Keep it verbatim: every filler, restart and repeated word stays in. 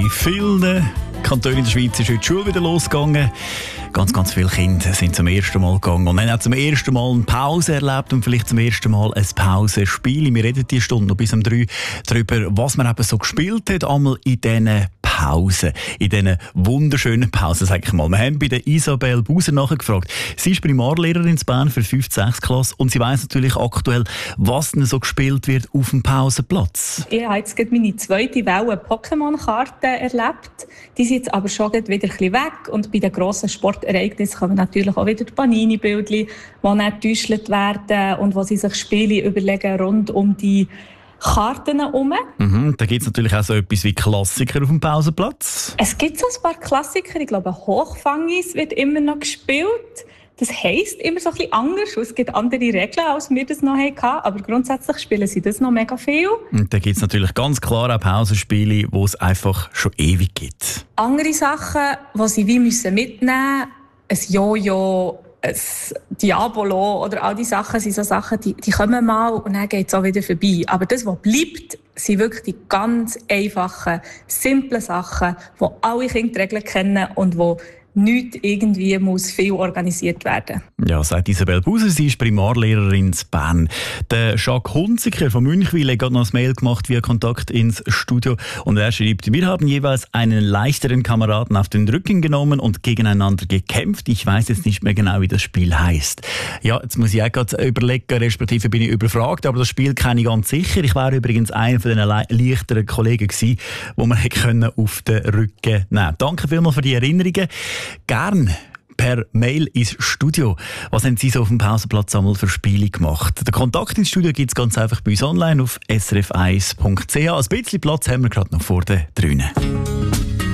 In vielen Kantonen in der Schweiz ist heute die Schule wieder losgegangen. Ganz, ganz viele Kinder sind zum ersten Mal gegangen und haben auch zum ersten Mal eine Pause erlebt und vielleicht zum ersten Mal ein Pausenspiel. Wir reden diese Stunde noch bis um drei darüber, was man eben so gespielt hat, einmal in diesen Pausen, in diesen wunderschönen Pausen, sag ich mal. Wir haben bei der Isabel Buser nachgefragt. Sie ist Primarlehrerin in Bern für fünfte sechste Klasse und sie weiss natürlich aktuell, was denn so gespielt wird auf dem Pausenplatz. Ich habe jetzt gerade meine zweite Welle Pokémon-Karten erlebt. Die sind jetzt aber schon wieder ein bisschen weg und bei den grossen Sportereignissen kommen natürlich auch wieder die Panini-Bildchen, die dann getäuscht werden und wo sie sich Spiele überlegen rund um die Karten herum. Mhm, da gibt es natürlich auch so etwas wie Klassiker auf dem Pausenplatz. Es gibt so ein paar Klassiker. Ich glaube, Hochfangis wird immer noch gespielt. Das heisst immer so ein bisschen anders. Es gibt andere Regeln, als wir das noch hatten. Aber grundsätzlich spielen sie das noch mega viel. Und da gibt es natürlich ganz klar auch Pausenspiele, die es einfach schon ewig gibt. Andere Sachen, die sie wie müssen mitnehmen müssen, ein Jojo, ein Diabolo oder all diese Sachen sind so Sachen, die, die kommen mal und dann geht es auch wieder vorbei. Aber das, was bleibt, sind wirklich die ganz einfachen, simplen Sachen, die alle Kinder die Regeln kennen und die nicht irgendwie muss viel organisiert werden. Ja, sagt Isabel Buser, sie ist Primarlehrerin in Bern. Der Jacques Hunziker von Münchwil hat noch ein Mail gemacht via Kontakt ins Studio und er schreibt: Wir haben jeweils einen leichteren Kameraden auf den Rücken genommen und gegeneinander gekämpft. Ich weiß jetzt nicht mehr genau, wie das Spiel heisst. Ja, jetzt muss ich auch gerade überlegen, respektive bin ich überfragt, aber das Spiel kenne ich ganz sicher. Ich wäre übrigens einer von den le- leichteren Kollegen gewesen, die man hätte auf den Rücken nehmen können. Danke vielmals für die Erinnerungen. Gern per Mail ins Studio. Was haben Sie so auf dem Pausenplatz einmal für Spiele gemacht? Den Kontakt ins Studio gibt es ganz einfach bei uns online auf s r f eins punkt c h. Ein bisschen Platz haben wir gerade noch vor den Drünen.